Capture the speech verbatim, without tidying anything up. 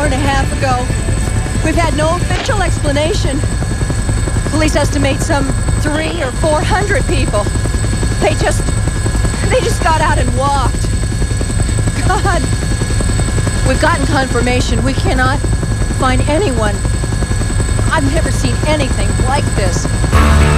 and a half ago. We've had no official explanation. Police estimate some three or four hundred people. They just, they just got out and walked. God. We've gotten confirmation. We cannot find anyone. I've never seen anything like this.